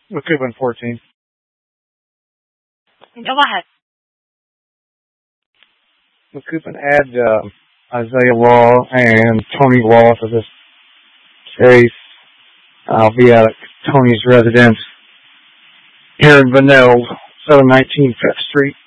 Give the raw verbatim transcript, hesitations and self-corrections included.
McCoupin fourteen. Go ahead. McCoupin, add uh, Isaiah Law and Tony Law to this case. I'll be at Tony's residence here in Vanille, seven nineteen Fifth Street.